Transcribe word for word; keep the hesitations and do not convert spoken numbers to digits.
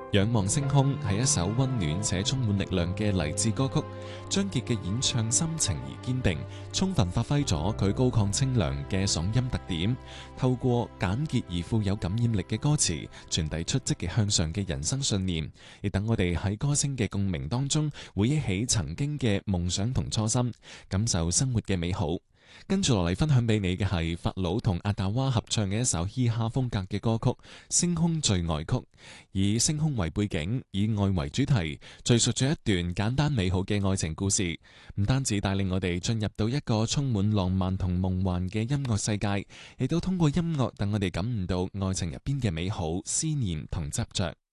仰望星空係一首溫暖且充滿力量嘅勵志歌曲，張傑嘅演唱深情而堅定，充分發揮咗佢高亢清涼嘅嗓音特點，透過簡潔而富有感染力嘅歌詞，傳遞出積極向上嘅人生信念，亦等我哋喺歌聲嘅共鳴當中，回憶起曾經嘅夢想同初心，感受生活嘅美好。跟住落嚟分享俾你嘅係法老同阿達娃合唱嘅一首嘻哈風格嘅歌曲《星空最愛曲》，以星空為背景，以愛為主題，敘述咗一段簡單美好嘅愛情故事。唔單止帶領我哋進入到一個充滿浪漫同夢幻嘅音樂世界，亦都通過音樂等我哋感悟到愛情入邊嘅美好、思念同執着。